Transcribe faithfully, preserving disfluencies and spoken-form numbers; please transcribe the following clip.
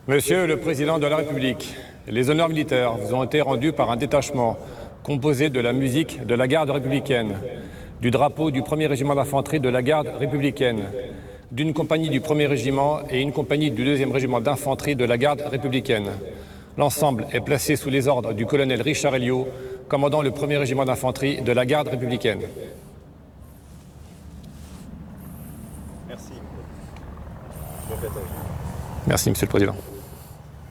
Monsieur le Président de la République, les honneurs militaires vous ont été rendus par un détachement composé de la musique de la garde républicaine, du drapeau du premier régiment d'infanterie de la garde républicaine, d'une compagnie du premier régiment et une compagnie du deuxième régiment d'infanterie de la garde républicaine. L'ensemble est placé sous les ordres du colonel Richard Elliot, commandant le premier régiment d'infanterie de la garde républicaine. Merci. Merci, Monsieur le Président.